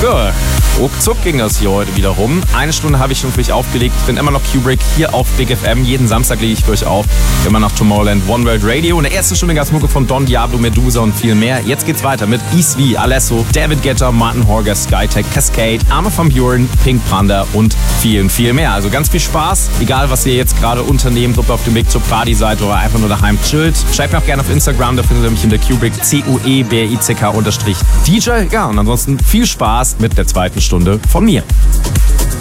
Ja, ruckzuck ging das hier heute wieder rum. Eine Stunde habe ich schon für euch aufgelegt. Ich bin immer noch Kubrick hier auf Big FM. Jeden Samstag lege ich für euch auf. Immer noch Tomorrowland One World Radio. In der ersten Stunde gab es Mucke von Don Diablo, Medusa und viel mehr. Jetzt geht's weiter mit Isvi, Alesso, David Guetta, Martin Horger, Skytech, Cascade, Armin van Buuren, Pink Panda und viel mehr. Also ganz viel Spaß. Egal, was ihr jetzt gerade unternehmt, ob ihr auf dem Weg zur Party seid oder einfach nur daheim chillt. Schreibt mir auch gerne auf Instagram, da findet ihr mich in der Kubrick, CUEBRICK_DJ. Ja, und ansonsten viel Spaß mit der zweiten Stunde von mir.